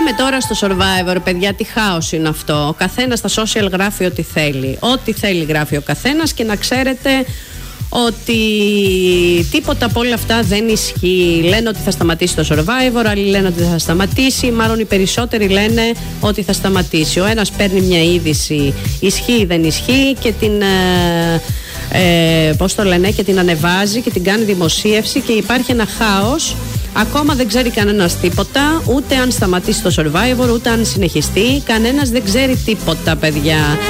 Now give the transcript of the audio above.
Μπήκαμε τώρα στο Survivor, παιδιά, τι χάος είναι αυτό. Ο καθένας στα social γράφει ό,τι θέλει. Ό,τι θέλει γράφει ο καθένας και να ξέρετε ότι τίποτα από όλα αυτά δεν ισχύει. Λένε ότι θα σταματήσει το Survivor, άλλοι λένε ότι δεν θα σταματήσει. Μάλλον οι περισσότεροι λένε ότι θα σταματήσει. Ο ένας παίρνει μια είδηση, ισχύει ή δεν ισχύει, και την πώς το λένε, και την ανεβάζει και την κάνει δημοσίευση, και υπάρχει ένα χάος. Ακόμα δεν ξέρει κανένας τίποτα, ούτε αν σταματήσει το Survivor, ούτε αν συνεχιστεί. Κανένας δεν ξέρει τίποτα, παιδιά.